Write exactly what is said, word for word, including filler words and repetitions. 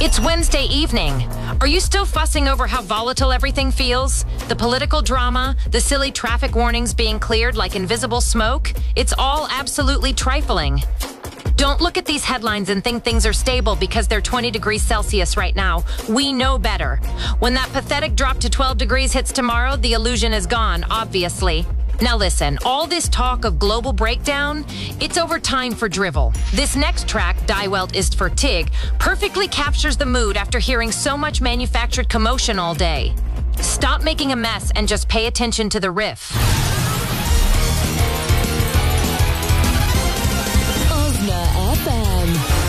It's Wednesday evening. Are you still fussing over how volatile everything feels? The political drama, the silly traffic warnings being cleared like invisible smoke? It's all absolutely trifling. Don't look at these headlines and think things are stable because they're twenty degrees Celsius right now. We know better. When that pathetic drop to twelve degrees hits tomorrow, the illusion is gone, obviously. Now listen, all this talk of global breakdown, it's over time for drivel. This next track, Die Welt ist für Tig, perfectly captures the mood after hearing so much manufactured commotion all day. Stop making a mess and just pay attention to the riff. Osna F M.